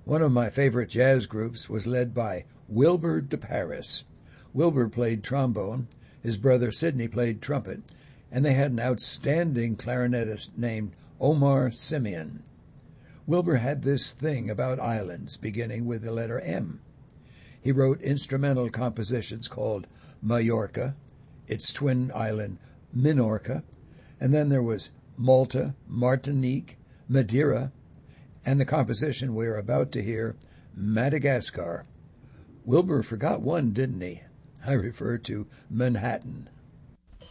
One of my favorite jazz groups was led by Wilbur de Paris. Wilbur played trombone, his brother Sidney played trumpet, and they had an outstanding clarinetist named Omar Simeon. Wilbur had this thing about islands, beginning with the letter M. He wrote instrumental compositions called Majorca, its twin island Minorca, and then there was Malta, Martinique, Madeira, and the composition we are about to hear, Madagascar. Wilbur forgot one, didn't he? I refer to Manhattan.